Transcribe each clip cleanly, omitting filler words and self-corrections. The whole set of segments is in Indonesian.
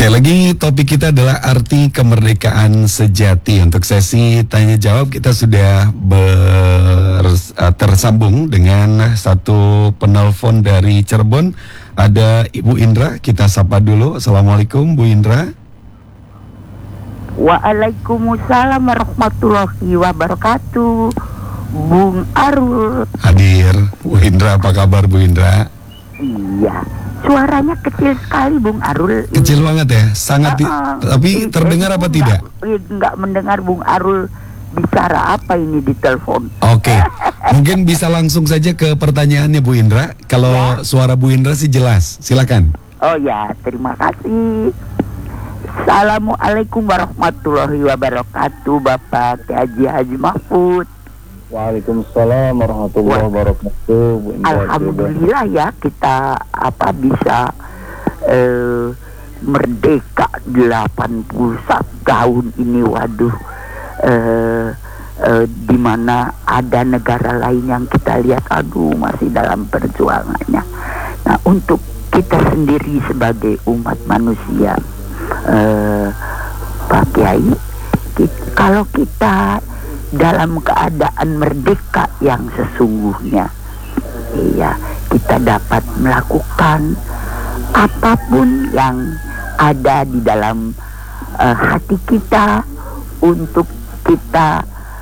Oke, lagi topik kita adalah arti kemerdekaan sejati. Untuk sesi tanya jawab kita sudah tersambung dengan satu penelpon dari Cirebon. Ada Ibu Indra, kita sapa dulu. Assalamualaikum Bu Indra. Waalaikumsalam warahmatullahi wabarakatuh. Bung Arul Hadir. Bu Indra, apa kabar Bu Indra? Iya, suaranya kecil sekali Bung Arul. Kecil banget ya, sangat tapi terdengar apa tidak? Enggak mendengar Bung Arul bicara apa ini di telepon. Oke, mungkin bisa langsung saja ke pertanyaannya Bu Indra. Kalau suara Bu Indra sih jelas, silakan. Oh ya, terima kasih. Assalamualaikum warahmatullahi wabarakatuh, Bapak Haji Mahfud. Waalaikumsalam warahmatullahi wabarakatuh. Bu Indra, alhamdulillah ya kita bisa merdeka 81 tahun ini. Waduh, di mana ada negara lain yang kita lihat masih dalam perjuangannya. Nah, untuk kita sendiri sebagai umat manusia, Pak Kiai, kalau kita dalam keadaan merdeka yang sesungguhnya, iya, kita dapat melakukan apapun yang ada di dalam hati kita untuk kita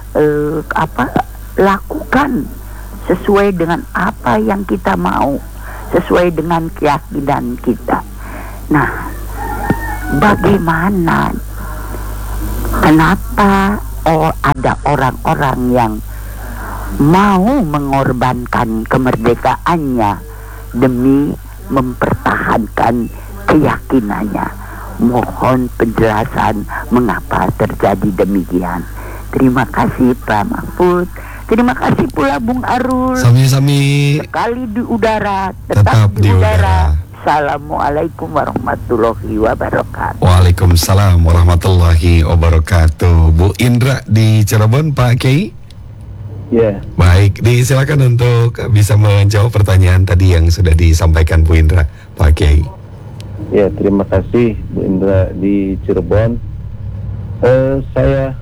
lakukan sesuai dengan apa yang kita mau, sesuai dengan keyakinan kita. Nah, bagaimana, kenapa ada orang-orang yang mau mengorbankan kemerdekaannya demi mempertahankan keyakinannya? Mohon penjelasan mengapa terjadi demikian. Terima kasih Pak Mahfud. Terima kasih pula Bung Arul. Sami-sami. Sekali di udara, tetap di udara. Assalamualaikum warahmatullahi wabarakatuh. Waalaikumsalam warahmatullahi wabarakatuh. Bu Indra di Cirebon, Pak Kiai. Ya. Baik, disilakan untuk bisa menjawab pertanyaan tadi yang sudah disampaikan Bu Indra, Pak Kiai. Ya, terima kasih Bu Indra di Cirebon. Saya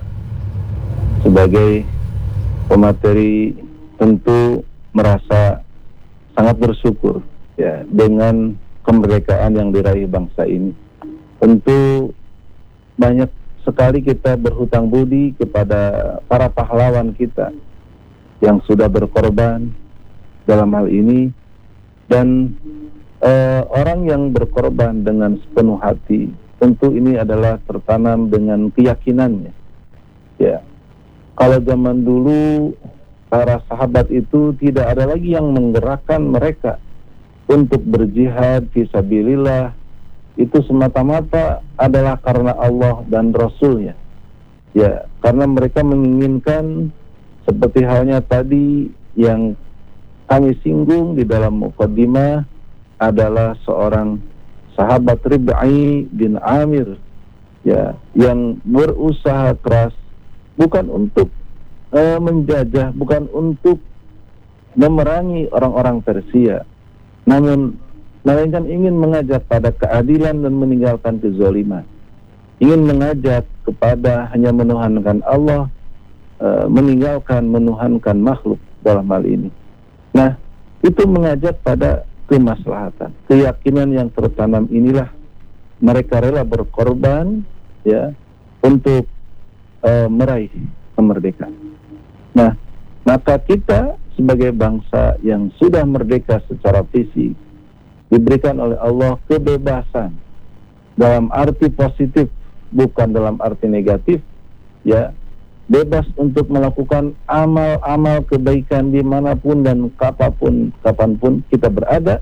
sebagai pemateri tentu merasa sangat bersyukur ya dengan kemerdekaan yang diraih bangsa ini. Tentu banyak sekali kita berhutang budi kepada para pahlawan kita yang sudah berkorban dalam hal ini, dan orang yang berkorban dengan sepenuh hati, tentu ini adalah tertanam dengan keyakinannya. Ya, kalau zaman dulu para sahabat itu tidak ada lagi yang menggerakkan mereka untuk berjihad fisabilillah, itu semata-mata adalah karena Allah dan Rasulnya. Ya, karena mereka menginginkan seperti halnya tadi yang kami singgung di dalam muqaddimah adalah seorang sahabat Rib'i bin Amir, ya, yang berusaha keras bukan untuk menjajah, bukan untuk memerangi orang-orang Persia, namun melainkan ingin mengajak pada keadilan dan meninggalkan kezaliman, ingin mengajak kepada hanya menuhankan Allah, meninggalkan menuhankan makhluk dalam hal ini. Nah, itu mengajak pada kemaslahatan, keyakinan yang tertanam inilah mereka rela berkorban ya untuk meraih kemerdekaan. Nah, maka kita sebagai bangsa yang sudah merdeka secara fisik, diberikan oleh Allah kebebasan dalam arti positif, bukan dalam arti negatif, ya, bebas untuk melakukan amal-amal kebaikan dimanapun dan kapanpun kita berada,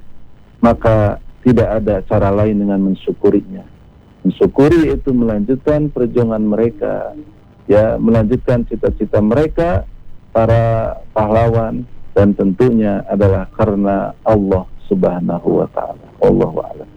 maka tidak ada cara lain dengan mensyukurinya. Mensyukuri itu melanjutkan perjuangan mereka, ya, melanjutkan cita-cita mereka, para pahlawan, dan tentunya adalah karena Allah Subhanahu wa ta'ala. Allahu a'lam.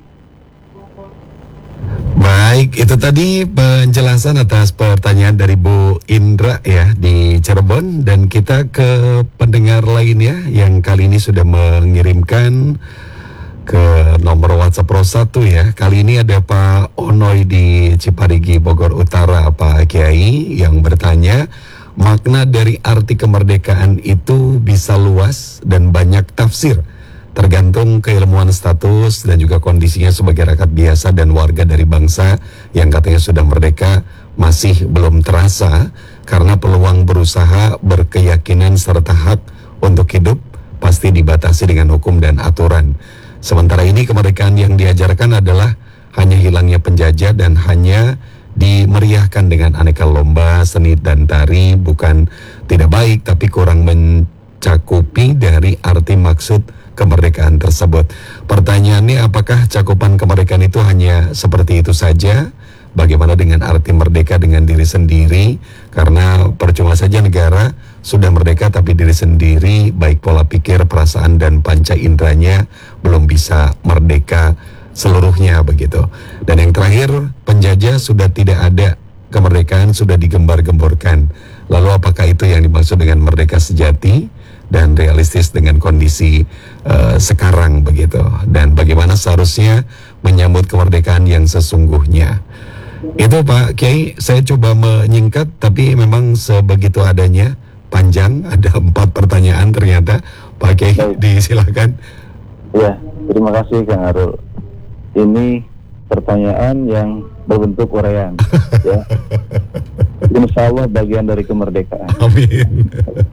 Baik, itu tadi penjelasan atas pertanyaan dari Bu Indra ya di Cirebon, dan kita ke pendengar lainnya yang kali ini sudah mengirimkan ke nomor WhatsApp Pro 1 ya. Kali ini ada Pak Onoy di Ciparigi, Bogor Utara, Pak Kiai, yang bertanya, makna dari arti kemerdekaan itu bisa luas dan banyak tafsir, tergantung keilmuan status dan juga kondisinya sebagai rakyat biasa dan warga dari bangsa yang katanya sudah merdeka masih belum terasa karena peluang berusaha, berkeyakinan serta hak untuk hidup pasti dibatasi dengan hukum dan aturan. Sementara ini kemerdekaan yang diajarkan adalah hanya hilangnya penjajah dan hanya dimeriahkan dengan aneka lomba, seni dan tari. Bukan tidak baik, tapi kurang mencakupi dari arti maksud kemerdekaan tersebut. Pertanyaannya, apakah cakupan kemerdekaan itu hanya seperti itu saja? Bagaimana dengan arti merdeka dengan diri sendiri? Karena percuma saja negara sudah merdeka tapi diri sendiri, baik pola pikir, perasaan dan panca inderanya belum bisa merdeka seluruhnya begitu. Dan yang terakhir, penjajah sudah tidak ada, kemerdekaan sudah digembar-gemborkan. Lalu apakah itu yang dimaksud dengan merdeka sejati dan realistis dengan kondisi sekarang begitu? Dan bagaimana seharusnya menyambut kemerdekaan yang sesungguhnya? Itu Pak Kiai, saya coba menyingkat tapi memang sebegitu adanya, panjang, ada 4 pertanyaan ternyata. Pak Kiai, disilakan. Ya, terima kasih Kang Arul. Ini pertanyaan yang berbentuk uraian, ya. Insya Allah bagian dari kemerdekaan. Amin.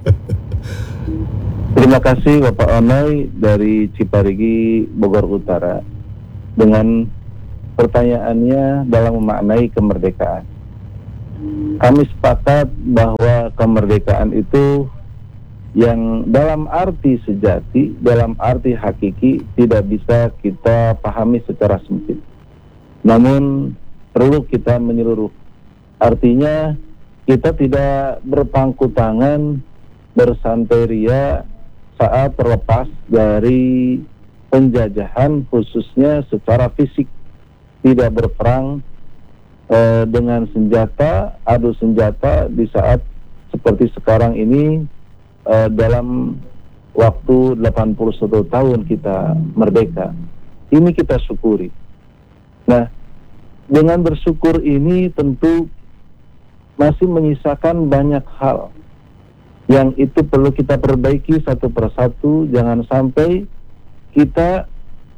Terima kasih Bapak Onoy dari Ciparigi, Bogor Utara, dengan pertanyaannya dalam memaknai kemerdekaan. Kami sepakat bahwa kemerdekaan itu yang dalam arti sejati, dalam arti hakiki tidak bisa kita pahami secara sempit. Namun perlu kita menyeluruh. Artinya kita tidak berpangku tangan, bersantai ria saat terlepas dari penjajahan khususnya secara fisik. Tidak berperang dengan senjata, adu senjata di saat seperti sekarang ini, dalam waktu 81 tahun kita merdeka. Ini kita syukuri. Nah, dengan bersyukur ini tentu masih menyisakan banyak hal yang itu perlu kita perbaiki satu persatu. Jangan sampai kita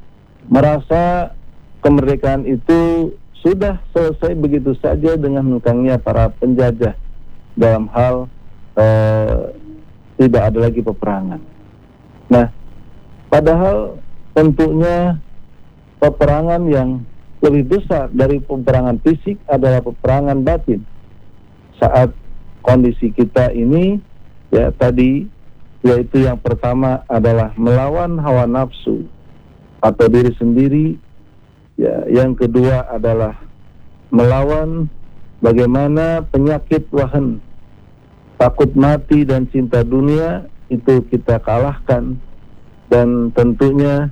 merasa kemerdekaan itu sudah selesai begitu saja dengan hengkangnya para penjajah dalam hal tidak ada lagi peperangan. Nah, padahal tentunya peperangan yang lebih besar dari peperangan fisik adalah peperangan batin. Saat kondisi kita ini, ya tadi, yaitu yang pertama adalah melawan hawa nafsu atau diri sendiri. Ya, yang kedua adalah melawan bagaimana penyakit wahan, takut mati dan cinta dunia itu kita kalahkan. Dan tentunya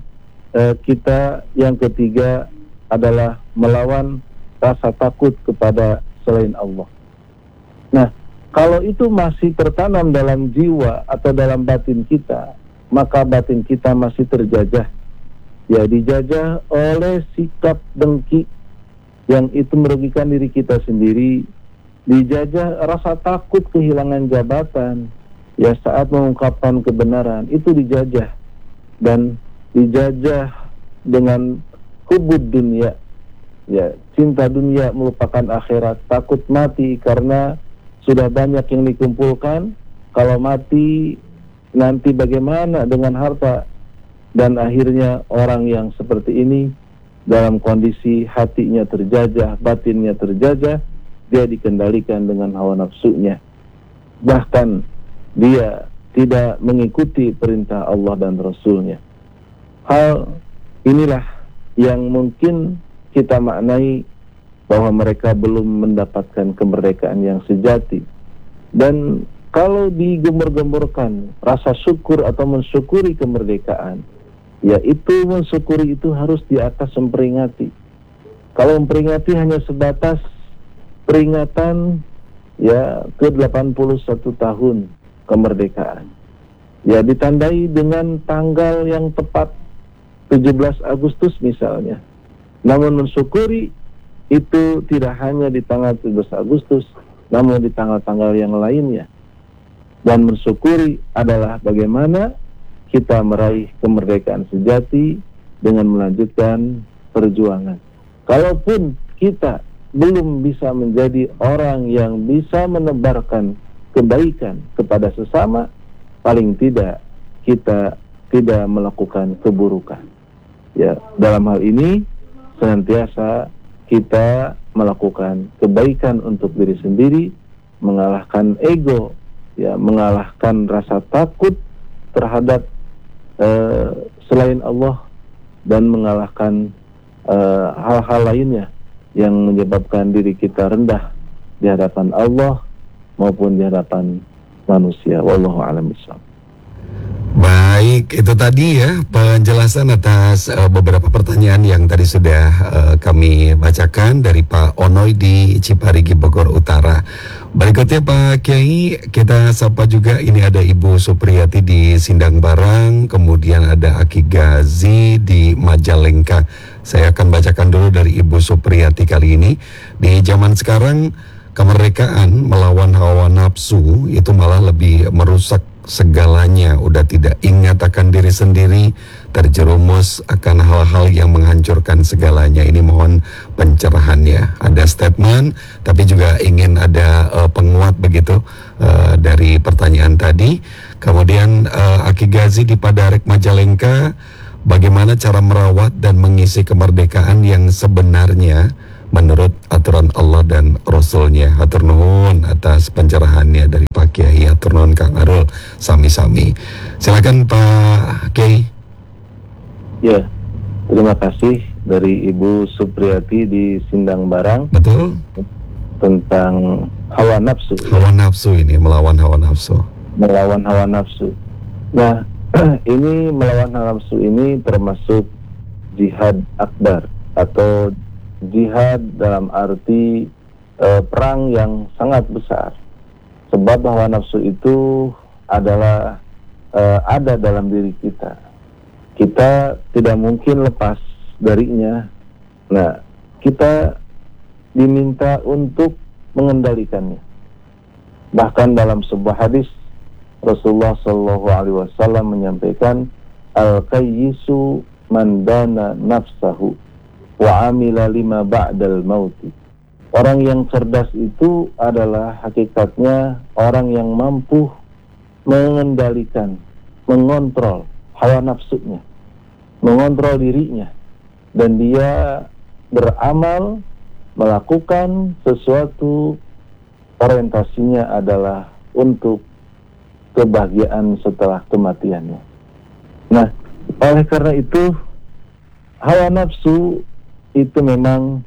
kita yang ketiga adalah melawan rasa takut kepada selain Allah. Nah, kalau itu masih tertanam dalam jiwa atau dalam batin kita, maka batin kita masih terjajah. Ya, dijajah oleh sikap dengki yang itu merugikan diri kita sendiri, dijajah rasa takut kehilangan jabatan, ya saat mengungkapkan kebenaran, itu dijajah, dan dijajah dengan hubud dunia, ya cinta dunia melupakan akhirat, takut mati karena sudah banyak yang dikumpulkan, kalau mati nanti bagaimana dengan harta. Dan akhirnya orang yang seperti ini dalam kondisi hatinya terjajah, batinnya terjajah, dia dikendalikan dengan hawa nafsunya. Bahkan dia tidak mengikuti perintah Allah dan Rasulnya. Hal inilah yang mungkin kita maknai bahwa mereka belum mendapatkan kemerdekaan yang sejati. Dan kalau digembor-gemborkan rasa syukur atau mensyukuri kemerdekaan, ya itu mensyukuri itu harus di atas memperingati. Kalau memperingati hanya sebatas peringatan ya ke-81 tahun kemerdekaan, ya ditandai dengan tanggal yang tepat, 17 Agustus misalnya. Namun mensyukuri itu tidak hanya di tanggal 17 Agustus, namun di tanggal-tanggal yang lainnya. Dan mensyukuri adalah bagaimana kita meraih kemerdekaan sejati dengan melanjutkan perjuangan. Kalaupun kita belum bisa menjadi orang yang bisa menebarkan kebaikan kepada sesama, paling tidak kita tidak melakukan keburukan. Ya, dalam hal ini senantiasa kita melakukan kebaikan untuk diri sendiri, mengalahkan ego, ya, mengalahkan rasa takut terhadap selain Allah, dan mengalahkan hal-hal lainnya yang menyebabkan diri kita rendah di hadapan Allah maupun di hadapan manusia. Wallahu a'lam bishawab. Baik, itu tadi ya penjelasan atas beberapa pertanyaan yang tadi sudah kami bacakan dari Pak Onoy di Ciparigi, Bogor Utara. Berikutnya Pak Kiai, kita sapa juga, ini ada Ibu Supriyati di Sindang Barang, kemudian ada Aki Gazi di Majalengka. Saya akan bacakan dulu dari Ibu Supriyati kali ini. Di zaman sekarang, kemerdekaan melawan hawa nafsu itu malah lebih merusak segalanya. Udah tidak ingat akan diri sendiri, terjerumus akan hal-hal yang menghancurkan segalanya. Ini mohon pencerahannya. Ada statement, tapi juga ingin ada penguat begitu dari pertanyaan tadi. Kemudian Aki Gazi di Padarek Majalengka, bagaimana cara merawat dan mengisi kemerdekaan yang sebenarnya menurut aturan Allah dan Rasulnya. Hatur nuhun atas pencerahannya dari Pak Kiai. Hatur nuhun Kang Arul, sami-sami. Silakan Pak Kiai. Ya, terima kasih dari Ibu Supriyati di Sindang Barang. Betul. Tentang hawa nafsu. Hawa nafsu ini, melawan hawa nafsu. Melawan hawa nafsu. Nah, ini melawan hawa nafsu ini termasuk jihad akbar atau jihad dalam arti perang yang sangat besar. Sebab hawa nafsu itu adalah ada dalam diri kita. Kita tidak mungkin lepas darinya. Nah, kita diminta untuk mengendalikannya. Bahkan dalam sebuah hadis Rasulullah SAW menyampaikan, al-qayyisu man dana nafsahu wa amila lima ba'dal mauti. Orang yang cerdas itu adalah hakikatnya orang yang mampu mengendalikan, mengontrol hawa nafsunya, mengontrol dirinya, dan dia beramal, melakukan sesuatu, orientasinya adalah untuk kebahagiaan setelah kematiannya. Nah, oleh karena itu hawa nafsu itu memang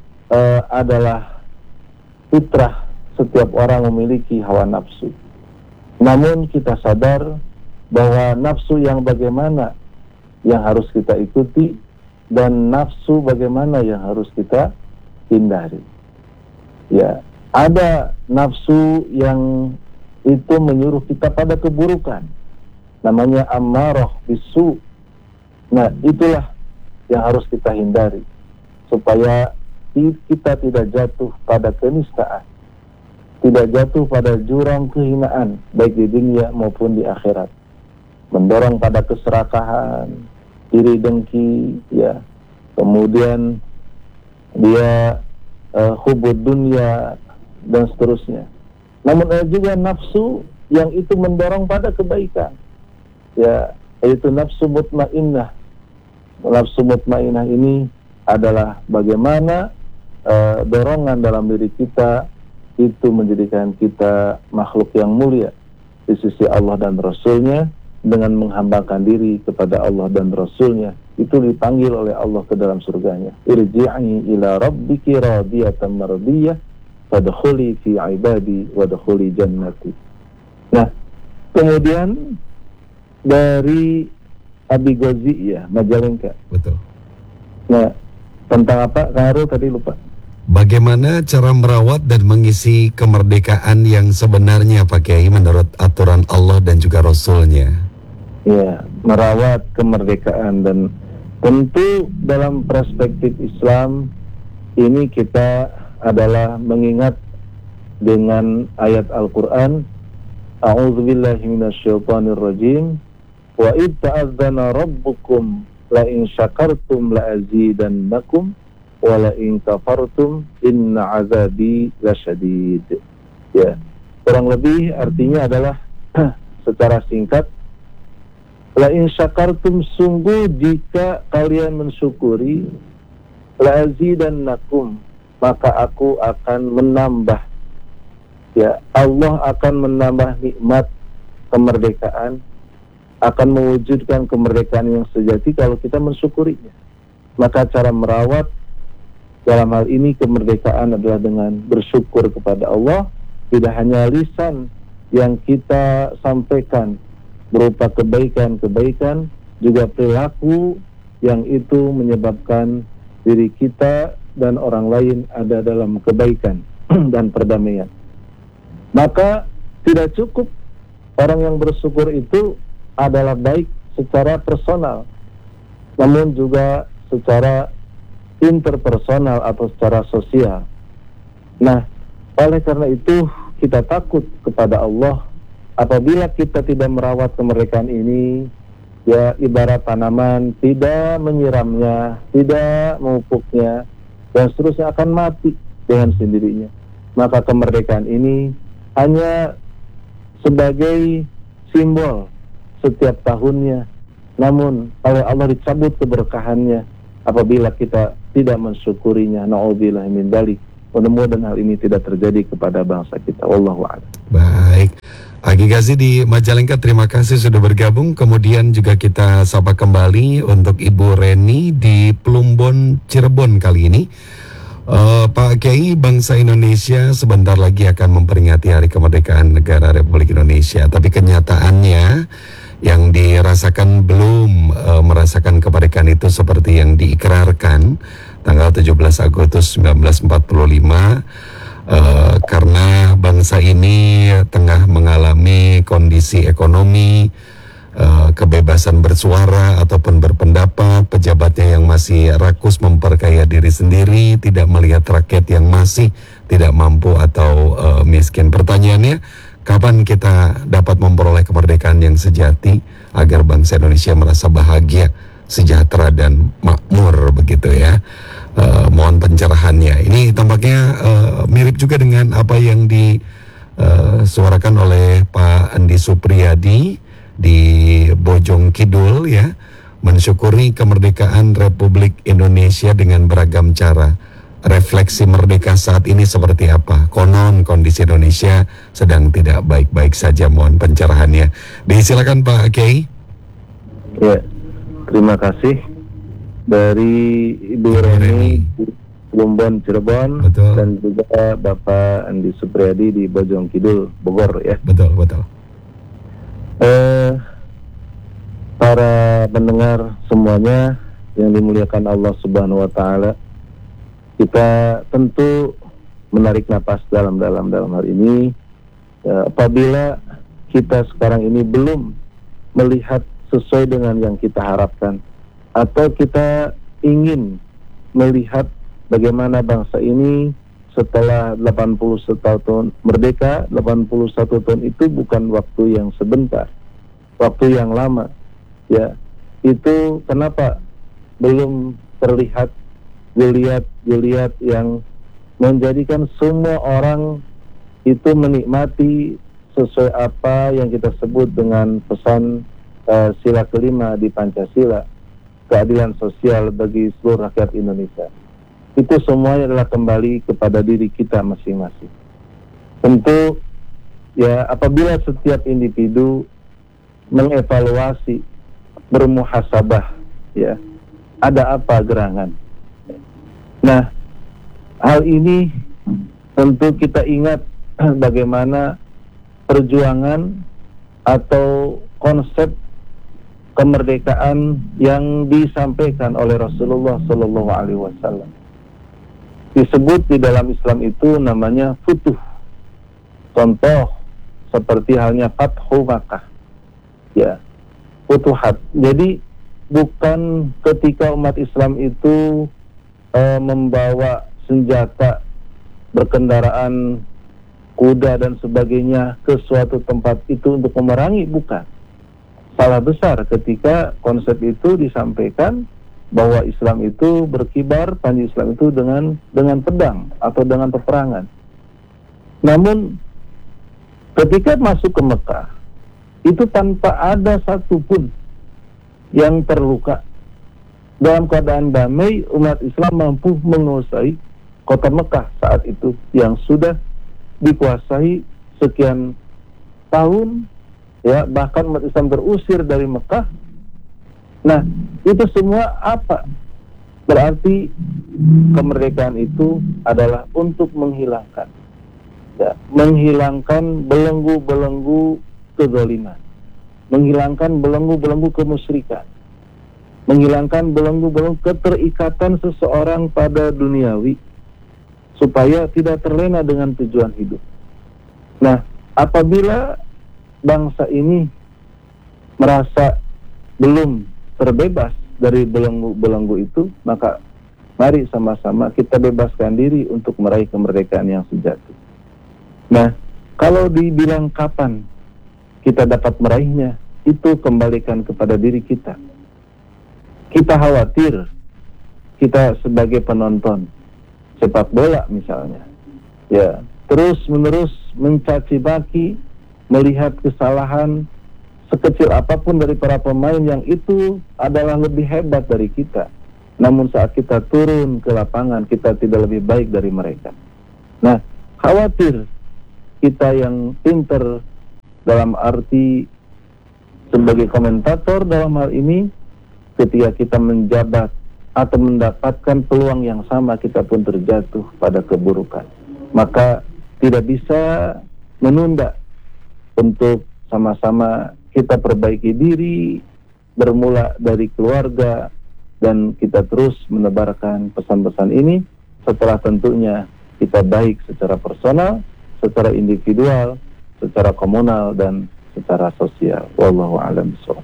adalah fitrah, setiap orang memiliki hawa nafsu. Namun kita sadar bahwa nafsu yang bagaimana yang harus kita ikuti dan nafsu bagaimana yang harus kita hindari. Ya, ada nafsu yang itu menyuruh kita pada keburukan, namanya ammarah bisu. Nah, itulah yang harus kita hindari supaya kita tidak jatuh pada kenistaan, tidak jatuh pada jurang kehinaan baik di dunia maupun di akhirat, mendorong pada keserakahan, iri dengki, ya, kemudian dia hubud dunia dan seterusnya. Namun ada juga nafsu yang itu mendorong pada kebaikan, ya, yaitu nafsu mutmainnah. Nafsu mutmainnah ini adalah bagaimana dorongan dalam diri kita itu menjadikan kita makhluk yang mulia di sisi Allah dan Rasulnya. Dengan menghambakan diri kepada Allah dan Rasulnya, itu dipanggil oleh Allah ke dalam surganya. Irji'i ila rabbiki radiyatan mardiyah fadkhuli fi ibadi wadkhuli jannati. Nah, kemudian dari Abi Ghazi, ya, Majalengka. Betul. Nah, tentang apa Kang Arul tadi lupa? Bagaimana cara merawat dan mengisi kemerdekaan yang sebenarnya Pak Kiai menurut aturan Allah dan juga Rasulnya? Ya, merawat kemerdekaan dan Tentu dalam perspektif Islam ini kita adalah mengingat dengan ayat Al-Quran, A'udzubillahi minasyaitonirrajim, wa id ta'adzana rabbukum la in syakartum la azidannakum wa la in kafartum inna azabi lasyadid. Ya, kurang lebih artinya adalah secara singkat, la in syakartum, sungguh jika kalian mensyukuri, la azidannakum, maka aku akan menambah. Ya, Allah akan menambah nikmat kemerdekaan, akan mewujudkan kemerdekaan yang sejati kalau kita mensyukurinya. Maka cara merawat dalam hal ini kemerdekaan adalah dengan bersyukur kepada Allah, tidak hanya lisan yang kita sampaikan berupa kebaikan-kebaikan, juga perilaku yang itu menyebabkan diri kita dan orang lain ada dalam kebaikan dan perdamaian. Maka tidak cukup orang yang bersyukur itu adalah baik secara personal, namun juga secara interpersonal atau secara sosial. Nah, oleh karena itu kita takut kepada Allah apabila kita tidak merawat kemerdekaan ini, ya ibarat tanaman, tidak menyiramnya, tidak memupuknya, dan seterusnya akan mati dengan sendirinya. Maka kemerdekaan ini hanya sebagai simbol setiap tahunnya, namun oleh Allah dicabut keberkahannya apabila kita tidak mensyukurinya. Na'udzubillah min dzalik. Mudah-mudahan hal ini tidak terjadi kepada bangsa kita. Wallahu a'lam. Baik, Aki Gazi di Majalengka, terima kasih sudah bergabung. Kemudian juga kita sapa kembali untuk Ibu Reni di Plumbon, Cirebon kali ini. Pak Kiai, bangsa Indonesia sebentar lagi akan memperingati Hari Kemerdekaan Negara Republik Indonesia. Tapi kenyataannya yang dirasakan belum merasakan kemerdekaan itu seperti yang diikrarkan tanggal 17 Agustus 1945, karena bangsa ini tengah mengalami kondisi ekonomi, kebebasan bersuara ataupun berpendapat, pejabatnya yang masih rakus memperkaya diri sendiri, tidak melihat rakyat yang masih tidak mampu atau miskin. Pertanyaannya, kapan kita dapat memperoleh kemerdekaan yang sejati agar bangsa Indonesia merasa bahagia, sejahtera dan makmur begitu ya? Mohon pencerahannya. Ini tampaknya mirip juga dengan apa yang disuarakan oleh Pak Andi Supriyadi di Bojong Kidul ya, mensyukuri kemerdekaan Republik Indonesia dengan beragam cara. Refleksi merdeka saat ini seperti apa? Konon kondisi Indonesia sedang tidak baik-baik saja. Mohon pencerahannya. Disilakan Pak Kiai. Ya, terima kasih dari Ibu Reni di Plumbon, Cirebon. Betul. Dan juga Bapak Andi Supriyadi di Bojong Kidul, Bogor ya. Betul, betul. Para pendengar semuanya yang dimuliakan Allah Subhanahu wa Ta'ala, kita tentu menarik napas dalam hal ini. Apabila kita sekarang ini belum melihat sesuai dengan yang kita harapkan, atau kita ingin melihat bagaimana bangsa ini setelah 81 tahun merdeka. 81 tahun itu bukan waktu yang sebentar, waktu yang lama ya. Itu kenapa belum terlihat geliat yang menjadikan semua orang itu menikmati sesuai apa yang kita sebut dengan pesan sila kelima di Pancasila, keadilan sosial bagi seluruh rakyat Indonesia. Itu semuanya adalah kembali kepada diri kita masing-masing. Tentu ya, apabila setiap individu mengevaluasi, bermuhasabah ya, ada apa gerangan. Nah, hal ini tentu kita ingat bagaimana perjuangan atau konsep kemerdekaan yang disampaikan oleh Rasulullah Sallallahu Alaihi Wasallam. Disebut di dalam Islam itu namanya futuh. Contoh seperti halnya Fathu Makkah, ya, futuhat. Jadi bukan ketika umat Islam itu membawa senjata, berkendaraan kuda dan sebagainya ke suatu tempat itu untuk memerangi, bukan. Salah besar ketika konsep itu disampaikan bahwa Islam itu berkibar, panji Islam itu dengan pedang atau dengan peperangan. Namun ketika masuk ke Mekah, itu tanpa ada satupun yang terluka. Dalam keadaan damai, umat Islam mampu menguasai kota Mekah saat itu yang sudah dikuasai sekian tahun, ya, bahkan umat Islam terusir dari Mekah. Nah, itu semua apa? Berarti kemerdekaan itu adalah untuk menghilangkan, ya, menghilangkan belenggu-belenggu kezaliman, menghilangkan belenggu-belenggu kemusyrikan, menghilangkan belenggu-belenggu keterikatan seseorang pada duniawi, supaya tidak terlena dengan tujuan hidup. Nah, apabila bangsa ini merasa belum terbebas dari belenggu-belenggu itu, maka mari sama-sama kita bebaskan diri untuk meraih kemerdekaan yang sejati. Nah, kalau dibilang kapan kita dapat meraihnya, itu kembalikan kepada diri kita. Kita khawatir, kita sebagai penonton sepak bola misalnya, ya, terus-menerus mencaci maki, melihat kesalahan sekecil apapun dari para pemain yang itu adalah lebih hebat dari kita. Namun saat kita turun ke lapangan, kita tidak lebih baik dari mereka. Nah, khawatir kita yang pinter dalam arti sebagai komentator dalam hal ini, ketika kita menjabat atau mendapatkan peluang yang sama, kita pun terjatuh pada keburukan. Maka tidak bisa menunda untuk sama-sama kita perbaiki diri, bermula dari keluarga, dan kita terus menebarkan pesan-pesan ini setelah tentunya kita baik secara personal, secara individual, secara komunal, dan secara sosial. Wallahu a'lam bishawab.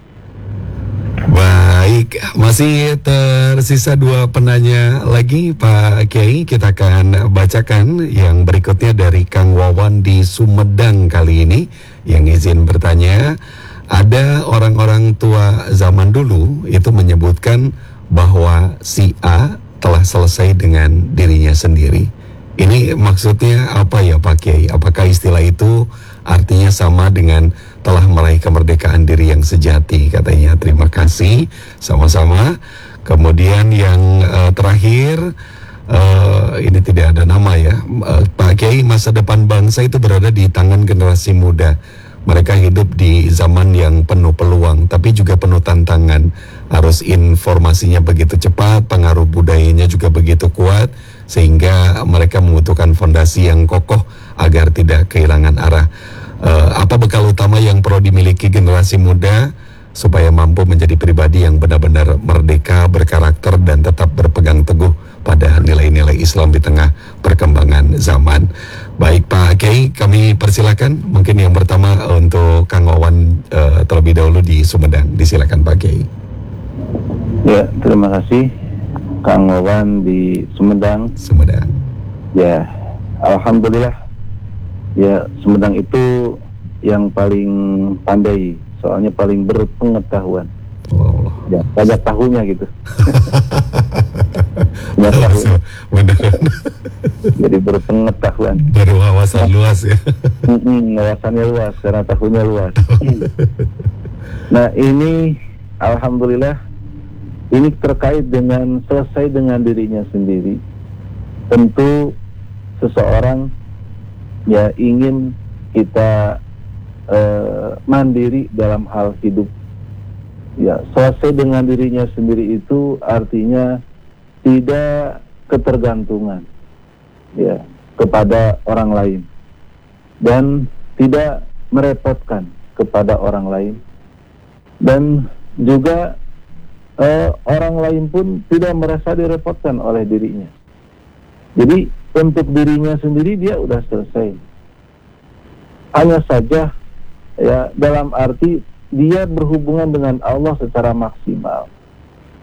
Baik, masih tersisa 2 penanya lagi Pak Kiai. Kita akan bacakan yang berikutnya dari Kang Wawan di Sumedang kali ini, yang izin bertanya. Ada orang-orang tua zaman dulu itu menyebutkan bahwa si A telah selesai dengan dirinya sendiri. Ini maksudnya apa ya Pak Kiai? Apakah istilah itu artinya sama dengan telah meraih kemerdekaan diri yang sejati katanya? Terima kasih, sama-sama. Kemudian yang terakhir, ini tidak ada nama ya, Pak Kiai, masa depan bangsa itu berada di tangan generasi muda. Mereka hidup di zaman yang penuh peluang, tapi juga penuh tantangan. Arus informasinya begitu cepat, pengaruh budayanya juga begitu kuat, sehingga mereka membutuhkan fondasi yang kokoh agar tidak kehilangan arah. Apa bekal utama yang perlu dimiliki generasi muda supaya mampu menjadi pribadi yang benar-benar merdeka, berkarakter, dan tetap berpegang teguh pada nilai-nilai Islam di tengah perkembangan zaman? Baik Pak Kiai, kami persilakan. Mungkin yang pertama untuk Kang Wawan terlebih dahulu di Sumedang. Disilakan Pak Kiai. Ya, terima kasih Kang Wawan di Sumedang. Ya, alhamdulillah. Ya, Sumedang itu yang paling pandai, soalnya paling berpengetahuan. Oh, ya, banyak tahunya gitu. Banyak tahu. Jadi berpengetahuan. Berwawasan luas ya. Wawasannya luas, karena tahunya luas. Nah, ini alhamdulillah, ini terkait dengan selesai dengan dirinya sendiri. Tentu seseorang ya ingin kita mandiri dalam hal hidup. Ya, selesai dengan dirinya sendiri itu artinya tidak ketergantungan ya kepada orang lain, dan tidak merepotkan kepada orang lain, dan juga orang lain pun tidak merasa direpotkan oleh dirinya. Jadi untuk dirinya sendiri dia udah selesai. Hanya saja ya dalam arti dia berhubungan dengan Allah secara maksimal.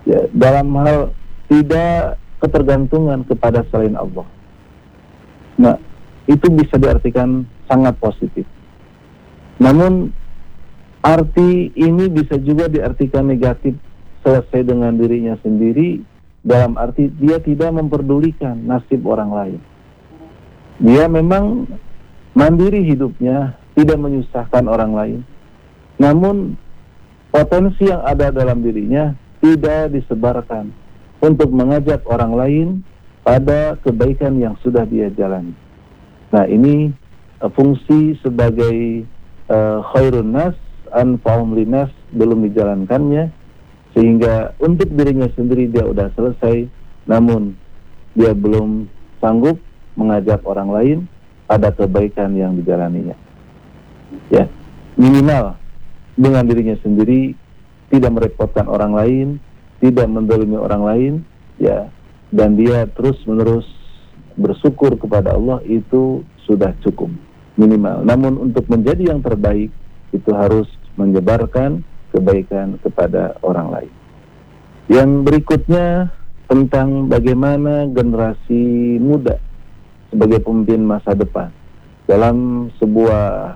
Ya, dalam hal tidak ketergantungan kepada selain Allah. Nah, itu bisa diartikan sangat positif. Namun arti ini bisa juga diartikan negatif, selesai dengan dirinya sendiri, dalam arti dia tidak memperdulikan nasib orang lain. Dia memang mandiri hidupnya, tidak menyusahkan orang lain. Namun potensi yang ada dalam dirinya tidak disebarkan untuk mengajak orang lain pada kebaikan yang sudah dia jalani. Nah, ini fungsi sebagai khairun nas anfa'um linas belum dijalankannya, sehingga untuk dirinya sendiri dia udah selesai, namun dia belum sanggup mengajak orang lain pada kebaikan yang dijalaninya. Ya, minimal dengan dirinya sendiri tidak merepotkan orang lain, tidak menzalimi orang lain, ya, dan dia terus-menerus bersyukur kepada Allah, itu sudah cukup minimal. Namun untuk menjadi yang terbaik itu harus menyebarkan kebaikan kepada orang lain. Yang berikutnya tentang bagaimana generasi muda sebagai pemimpin masa depan. Dalam sebuah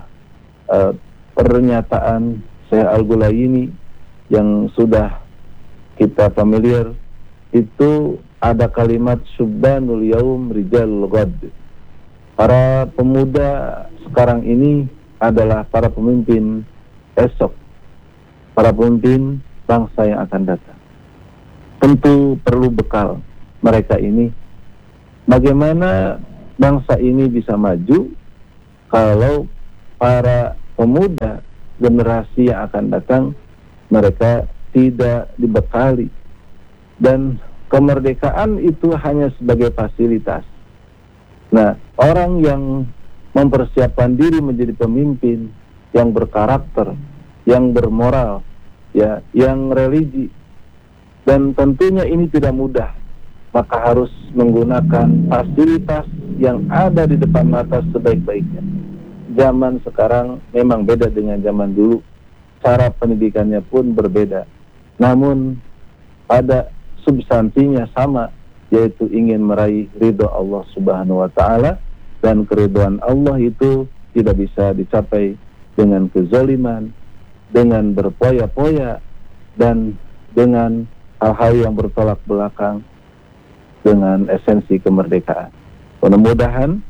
pernyataan Syekh Al-Ghulaini yang sudah kita familiar, itu ada kalimat subhanul yaum rijalul ghad. Para pemuda sekarang ini adalah para pemimpin esok, para pemimpin bangsa yang akan datang. Tentu perlu bekal mereka ini. Bagaimana bangsa ini bisa maju kalau para pemuda generasi yang akan datang mereka tidak dibekali, dan kemerdekaan itu hanya sebagai fasilitas. Nah, orang yang mempersiapkan diri menjadi pemimpin yang berkarakter, yang bermoral, ya, yang religi, dan tentunya ini tidak mudah, maka harus menggunakan fasilitas yang ada di depan mata sebaik-baiknya. Zaman sekarang memang beda dengan zaman dulu, cara pendidikannya pun berbeda, namun pada substansinya sama, yaitu ingin meraih ridho Allah Subhanahu wa Ta'ala, dan keridhaan Allah itu tidak bisa dicapai dengan kezaliman, dengan berpoya-poya, dan dengan hal-hal yang bertolak belakang dengan esensi kemerdekaan. Mudah-mudahan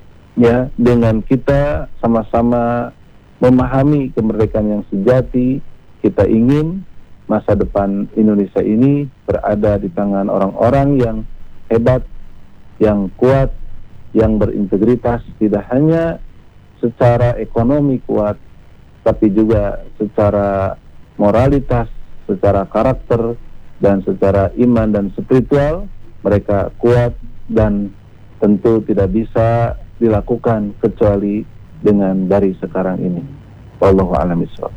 ya, dengan kita sama-sama memahami kemerdekaan yang sejati, kita ingin masa depan Indonesia ini berada di tangan orang-orang yang hebat, yang kuat, yang berintegritas, tidak hanya secara ekonomi kuat, tapi juga secara moralitas, secara karakter, dan secara iman dan spiritual mereka kuat, dan tentu tidak bisa dilakukan kecuali dengan dari sekarang ini. Wallahu a'lam bishawab.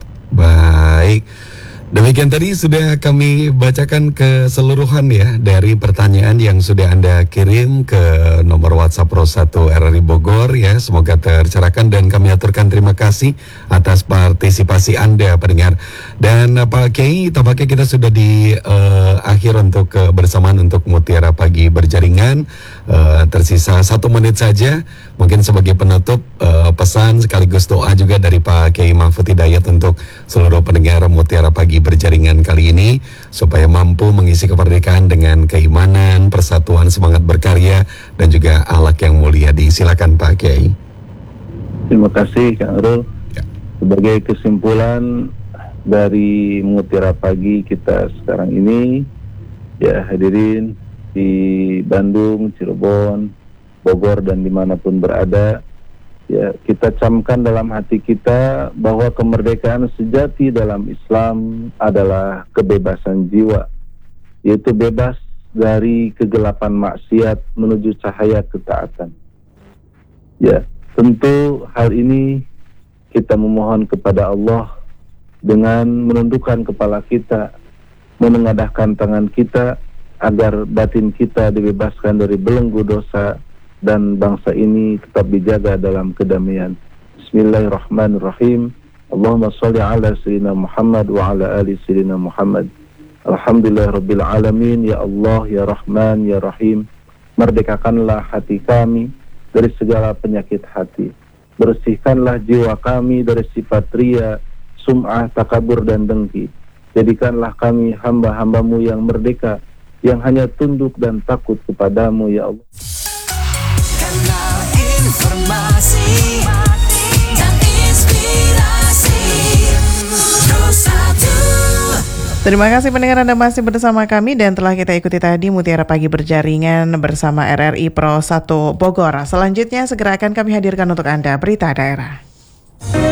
Baik. Demikian tadi sudah kami bacakan keseluruhan ya dari pertanyaan yang sudah Anda kirim ke nomor WhatsApp Pro 1 RRI Bogor ya. Semoga tercerahkan dan kami aturkan terima kasih atas partisipasi Anda pendengar. Dan Pak Kiai, tampaknya kita sudah di akhir untuk kebersamaan untuk Mutiara Pagi Berjaringan. Tersisa 1 menit saja. Mungkin sebagai penutup pesan sekaligus doa juga dari Pak Kiai Mahfud Hidayat untuk seluruh pendengar Mutiara Pagi Berjaringan kali ini, supaya mampu mengisi kemerdekaan dengan keimanan, persatuan, semangat berkarya, dan juga akhlak yang mulia. Silakan Pak Kiai. Terima kasih Kang Rul. Ya. Sebagai kesimpulan dari Mutiara Pagi kita sekarang ini, ya hadirin di Bandung, Cirebon, Bogor, dan dimanapun berada, ya, kita camkan dalam hati kita bahwa kemerdekaan sejati dalam Islam adalah kebebasan jiwa, yaitu bebas dari kegelapan maksiat menuju cahaya ketaatan. Ya, tentu hal ini kita memohon kepada Allah dengan menundukkan kepala kita, menengadahkan tangan kita agar batin kita dibebaskan dari belenggu dosa, dan bangsa ini tetap dijaga dalam kedamaian. Bismillahirrahmanirrahim. Allahumma sholli ala sayyidina Muhammad wa ala ali sayyidina Muhammad. Alhamdulillahirabbil alamin. Ya Allah, ya Rahman, ya Rahim, merdekakanlah hati kami dari segala penyakit hati. Bersihkanlah jiwa kami dari sifat ria, sum'ah, takabur, dan dengki. Jadikanlah kami hamba-hambamu yang merdeka, yang hanya tunduk dan takut kepadamu, ya Allah. Kanal informasi dan inspirasi 1. Terima kasih pendengar, Anda masih bersama kami dan telah kita ikuti tadi Mutiara Pagi Berjaringan bersama RRI Pro 1 Bogor. Selanjutnya segera akan kami hadirkan untuk Anda berita daerah.